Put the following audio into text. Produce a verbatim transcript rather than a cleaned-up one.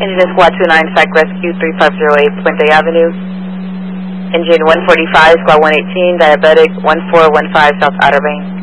Engine Squad two nine, Psych Rescue three five zero eight, Puente Avenue. Engine one forty-five, Squad one eighteen, Diabetic one four one five, South Outer Bank.